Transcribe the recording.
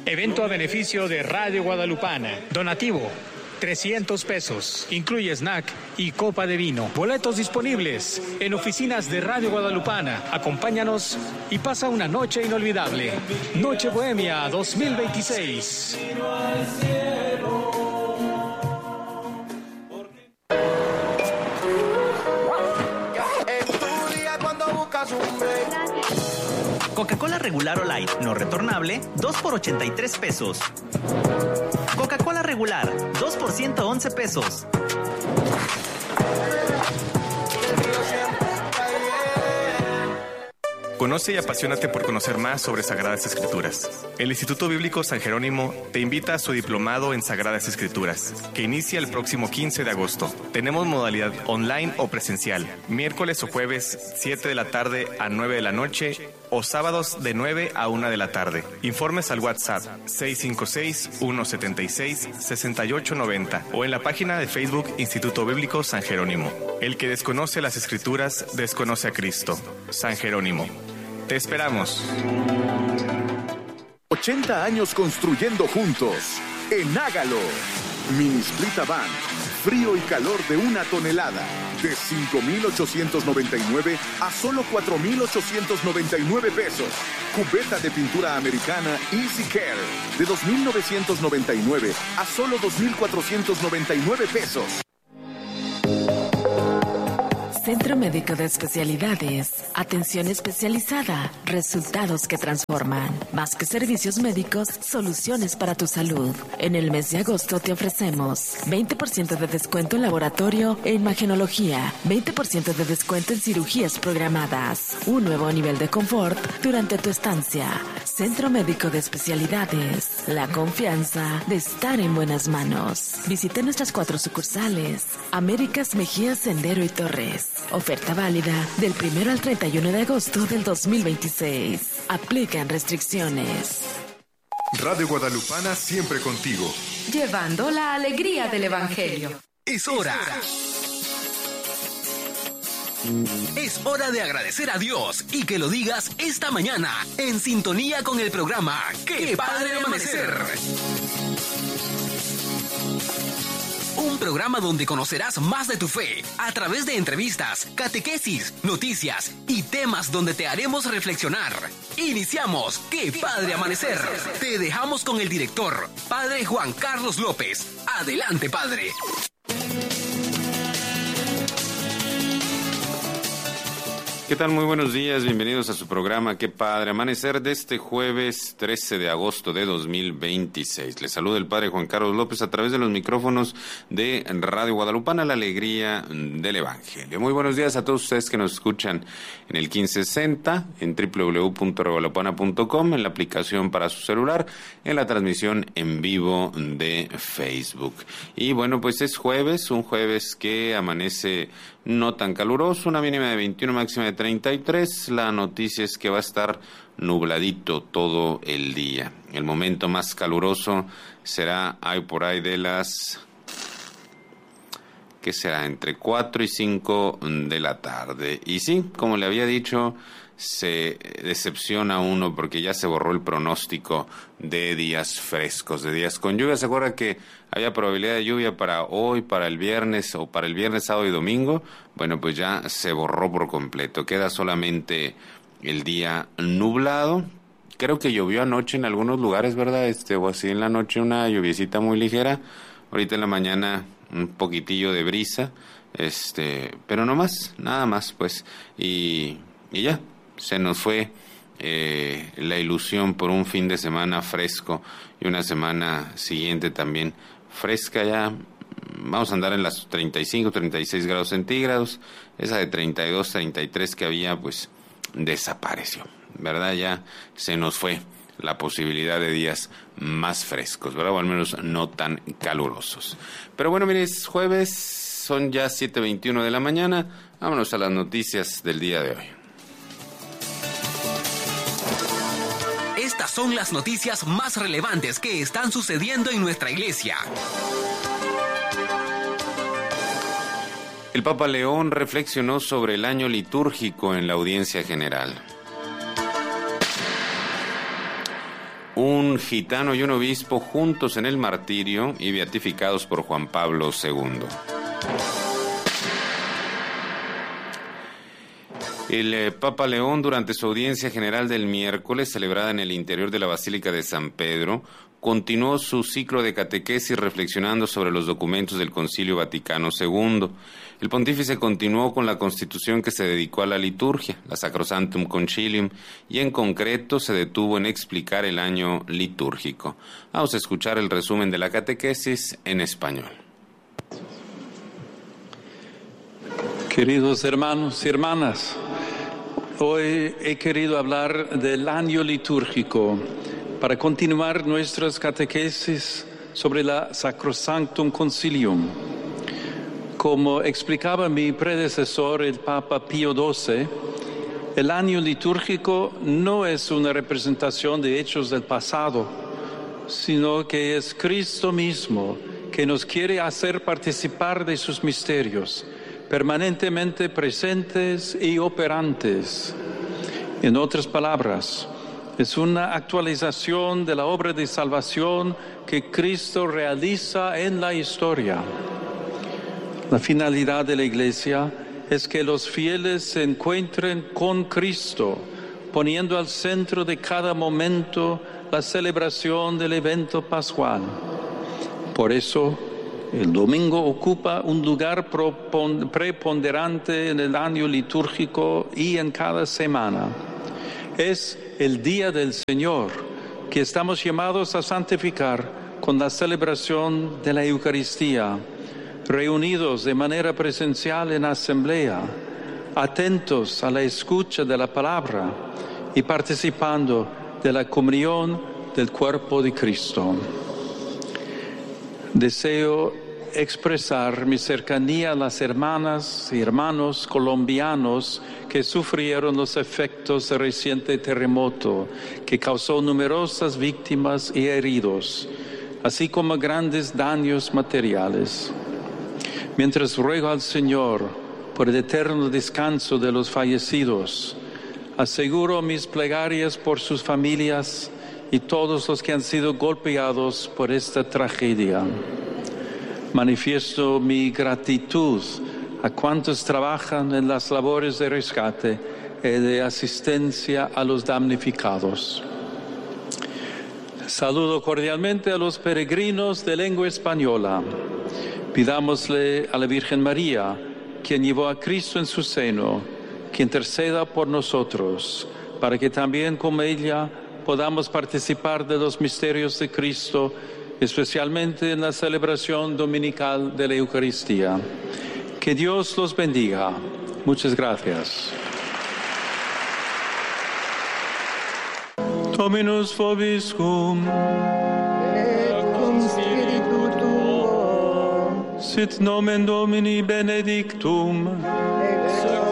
Evento a beneficio de Radio Guadalupana. Donativo, 300 pesos. Incluye snack y copa de vino. Boletos disponibles en oficinas de Radio Guadalupana. Acompáñanos y pasa una noche inolvidable. Noche Bohemia 2026. Coca-Cola regular o light, no retornable, 2 por 83 pesos. Coca-Cola regular, 2 por 111 pesos. Conoce y apasionate por conocer más sobre Sagradas Escrituras. El Instituto Bíblico San Jerónimo te invita a su diplomado en Sagradas Escrituras, que inicia el próximo 15 de agosto. Tenemos modalidad online o presencial, miércoles o jueves 7 de la tarde a 9 de la noche o sábados de 9 a 1 de la tarde. Informes al WhatsApp 656-176-6890 o en la página de Facebook Instituto Bíblico San Jerónimo. El que desconoce las Escrituras, desconoce a Cristo. San Jerónimo. Te esperamos. 80 años construyendo juntos. En Hágalo. Mini Split Van. Frío y calor de 1 tonelada. De 5,899 a solo 4,899 pesos. Cubeta de pintura americana Easy Care. De 2,999 a solo 2,499 pesos. Centro Médico de Especialidades. Atención especializada. Resultados que transforman. Más que servicios médicos, soluciones para tu salud. En el mes de agosto te ofrecemos 20% de descuento en laboratorio e imagenología. 20% de descuento en cirugías programadas. Un nuevo nivel de confort durante tu estancia. Centro Médico de Especialidades. La confianza de estar en buenas manos. Visite nuestras 4 sucursales. Américas, Mejía, Sendero y Torres. Oferta válida del 1 al 31 de agosto del 2026. Aplican restricciones. Radio Guadalupana siempre contigo. Llevando la alegría del Evangelio. Es hora. Es hora de agradecer a Dios y que lo digas esta mañana en sintonía con el programa ¡Qué Padre Amanecer! Un programa donde conocerás más de tu fe a través de entrevistas, catequesis, noticias y temas donde te haremos reflexionar. Iniciamos ¡Qué Padre Amanecer! Te dejamos con el director, Padre Juan Carlos López. Adelante, Padre. ¿Qué tal? Muy buenos días, bienvenidos a su programa Qué Padre Amanecer de este jueves 13 de agosto de 2026. Les saluda el Padre Juan Carlos López a través de los micrófonos de Radio Guadalupana, la alegría del Evangelio. Muy buenos días a todos ustedes que nos escuchan en el 1560, en www.radioguadalupana.com, en la aplicación para su celular, en la transmisión en vivo de Facebook. Y bueno, pues es jueves, un jueves que amanece no tan caluroso, una mínima de 21, máxima de 33. La noticia es que va a estar nubladito todo el día. El momento más caluroso será por ahí de las, ¿qué será? Entre 4 y 5 de la tarde. Y sí, como le había dicho, se decepciona uno porque ya se borró el pronóstico de días frescos, de días con lluvia. ¿Se acuerda que había probabilidad de lluvia para hoy, para el viernes o para el viernes, sábado y domingo? Bueno, pues ya se borró por completo. Queda solamente el día nublado. Creo que llovió anoche en algunos lugares, ¿verdad? O así en la noche una lluviecita muy ligera. Ahorita en la mañana un poquitillo de brisa. Pero no más, nada más, pues. Y ya. Se nos fue la ilusión por un fin de semana fresco y una semana siguiente también fresca. Ya vamos a andar en las 35, 36 grados centígrados. Esa de 32, 33 que había, pues desapareció, ¿verdad? Ya se nos fue la posibilidad de días más frescos, ¿verdad? O al menos no tan calurosos. Pero bueno, mire, es jueves, son ya 7:21 de la mañana. Vámonos a las noticias del día de hoy. Estas son las noticias más relevantes que están sucediendo en nuestra iglesia. El Papa León reflexionó sobre el año litúrgico en la audiencia general. un gitano y un obispo juntos en el martirio y beatificados por Juan Pablo II. El Papa León, durante su audiencia general del miércoles, celebrada en el interior de la Basílica de San Pedro, continuó su ciclo de catequesis reflexionando sobre los documentos del Concilio Vaticano II. El pontífice continuó con la constitución que se dedicó a la liturgia, la Sacrosanctum Concilium, y en concreto se detuvo en explicar el año litúrgico. Vamos a escuchar el resumen de la catequesis en español. Queridos hermanos y hermanas, hoy he querido hablar del año litúrgico para continuar nuestras catequesis sobre la Sacrosanctum Concilium. Como explicaba mi predecesor, el Papa Pío XII, el año litúrgico no es una representación de hechos del pasado, sino que es Cristo mismo que nos quiere hacer participar de sus misterios, permanentemente presentes y operantes. En otras palabras, es una actualización de la obra de salvación que Cristo realiza en la historia. La finalidad de la Iglesia es que los fieles se encuentren con Cristo, poniendo al centro de cada momento la celebración del evento pascual. Por eso, el domingo ocupa un lugar preponderante en el año litúrgico y en cada semana. Es el día del Señor que estamos llamados a santificar con la celebración de la Eucaristía, reunidos de manera presencial en asamblea, atentos a la escucha de la palabra y participando de la comunión del cuerpo de Cristo. Deseo expresar mi cercanía a las hermanas y hermanos colombianos que sufrieron los efectos del reciente terremoto que causó numerosas víctimas y heridos, así como grandes daños materiales. Mientras ruego al Señor por el eterno descanso de los fallecidos, aseguro mis plegarias por sus familias y todos los que han sido golpeados por esta tragedia. Manifiesto mi gratitud a cuantos trabajan en las labores de rescate y de asistencia a los damnificados. Saludo cordialmente a los peregrinos de lengua española. Pidámosle a la Virgen María, quien llevó a Cristo en su seno, que interceda por nosotros, para que también como ella podamos participar de los misterios de Cristo, especialmente en la celebración dominical de la Eucaristía. Que Dios los bendiga. Muchas gracias. Dominus vobiscum. Et cum spiritu tuo. Sit nomen Domini benedictum. Ex